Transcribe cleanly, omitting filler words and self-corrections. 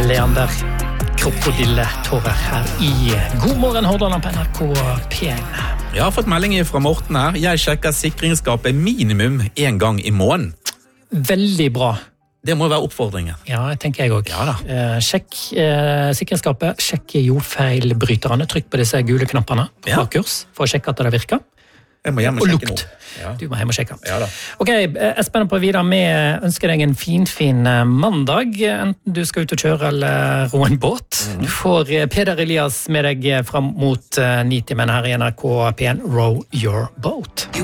Leander krokodilletårer her i God morgen Hordaland på NRK P1. Jeg har fått melding fra Morten her. Jeg sjekker sikringsskapet minimum en gang i måneden. Veldig bra. Det må være oppfordringen. Ja, jeg tenker jeg også. Ja da. Sjekk sikringsskapet, sjekk jordfeilbryterne, trykk på disse gule knappene på kurs for å sjekke at det virker. Jeg må hjem og sjekke nå. Ja. Du må hjem og sjekke. Ja da. Ok, Espen og på videre med ønsker deg en fin mandag, enten du skal ut og kjøre eller ro en båt. Du får Peder Elias med deg frem mot 9 timen her i NRK P1 Row Your Boat.